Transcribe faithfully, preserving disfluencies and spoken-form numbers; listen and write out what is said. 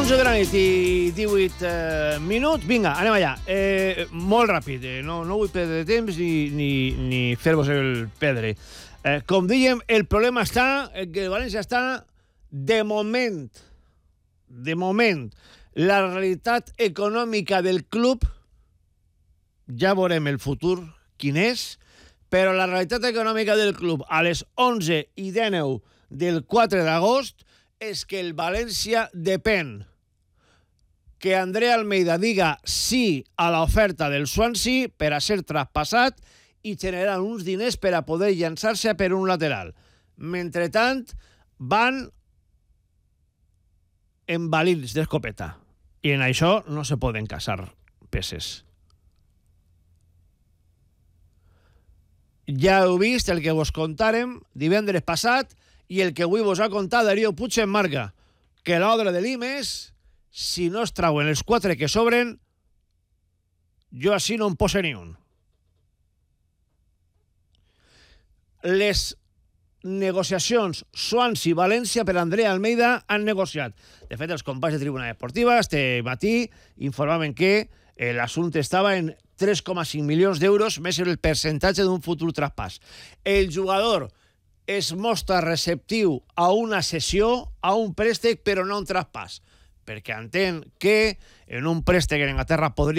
onze de la nit i divuit eh, minuts. Vinga, anem allà. Eh, molt ràpid, eh, no, no vull perdre temps ni, ni, ni fer-vos el pedre. Eh, com dèiem, el problema està en que el València està, de moment, de moment, la realitat econòmica del club, ja veurem el futur quin és, però la realitat econòmica del club a les onze i dinou del quatre d'agost és que el València depèn que André Almeida diga sí a l'oferta del Swansea per a ser traspassat i generar uns diners per a poder llançar-se per un lateral. Mentrestant, van en balins d'escopeta. I en això no se poden casar peces. Ja heu vist el que vos contàrem divendres passat i el que avui vos ha contat Darío Puig en Marca, que l'ordre de l'I M E és, si no es trauen els quatre que sobren, jo així no en poso ni un. Les negociacions Swansea-València per André Almeida han negociat. De fet, els companys de Tribuna Esportiva este matí informaven que l'assumpte estava en tres coma cinc milions d'euros més el percentatge d'un futur traspàs. El jugador es mostra receptiu a una cessió, a un préstec, però no un traspàs, perquè entén que en un préstec en Anglaterra podria